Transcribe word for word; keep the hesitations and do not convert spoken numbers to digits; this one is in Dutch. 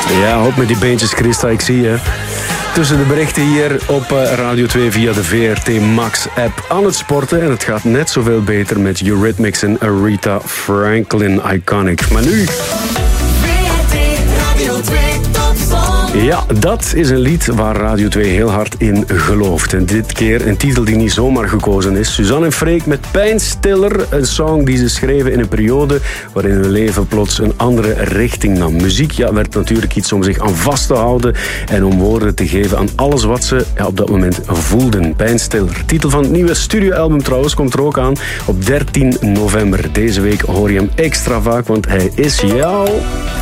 Ja, hop met die beentjes, Christa, ik zie je. Tussen de berichten hier op Radio twee via de V R T Max-app aan het sporten. En het gaat net zoveel beter met Eurythmics en Aretha Franklin, Iconic. Maar nu... Ja, dat is een lied waar Radio twee heel hard in gelooft. En dit keer een titel die niet zomaar gekozen is. Suzanne en Freek met Pijnstiller. Een song die ze schreven in een periode waarin hun leven plots een andere richting nam. Muziek ja, werd natuurlijk iets om zich aan vast te houden en om woorden te geven aan alles wat ze ja, op dat moment voelden. Pijnstiller. Titel van het nieuwe studioalbum trouwens komt er ook aan op dertien november. Deze week hoor je hem extra vaak, want hij is jou...